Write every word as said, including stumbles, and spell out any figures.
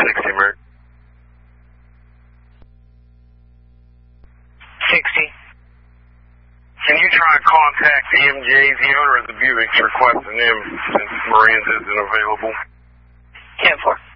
sixty, Mary. sixty. Can you try and contact the M J, the owner of the Buick's, requesting them since Maria's isn't available? ten four.